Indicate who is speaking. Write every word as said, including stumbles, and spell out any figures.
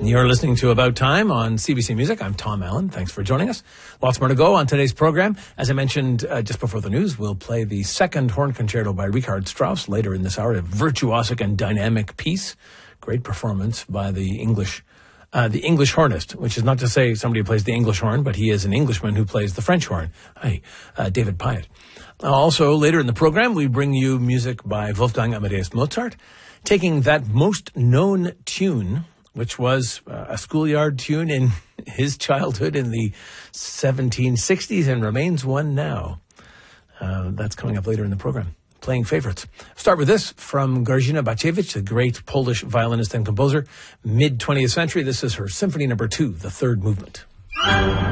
Speaker 1: You're listening to About Time on C B C Music. I'm Tom Allen. Thanks for joining us. Lots more to go on today's program. As I mentioned uh, just before the news, we'll play the second horn concerto by Richard Strauss later in this hour, a virtuosic and dynamic piece. Great performance by the English uh, the English hornist, which is not to say somebody who plays the English horn, but he is an Englishman who plays the French horn. Hi, uh, David Pyatt. Uh, also, later in the program, we bring you music by Wolfgang Amadeus Mozart, taking that most known tune, which was uh, a schoolyard tune in his childhood in the seventeen sixties and remains one now. Uh, that's coming up later in the program. Playing favorites. Start with this from Grażyna Bacewicz, the great Polish violinist and composer, mid-twentieth century. This is her Symphony Number Two, the third movement.